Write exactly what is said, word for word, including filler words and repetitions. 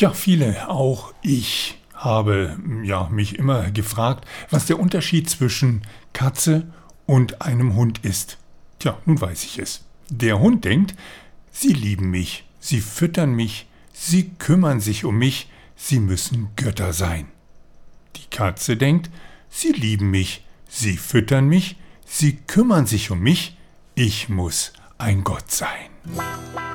Ja, viele, auch ich, habe ja, mich immer gefragt, was der Unterschied zwischen Katze und einem Hund ist. Tja, nun weiß ich es. Der Hund denkt, sie lieben mich, sie füttern mich, sie kümmern sich um mich, sie müssen Götter sein. Die Katze denkt, sie lieben mich, sie füttern mich, sie kümmern sich um mich, ich muss ein Gott sein.